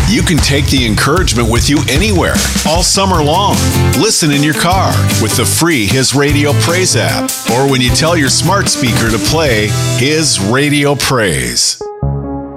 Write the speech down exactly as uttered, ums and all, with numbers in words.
You can take the encouragement with you anywhere, all summer long. Listen in your car with the free His Radio Praise app, or when you tell your smart speaker to play His Radio Praise.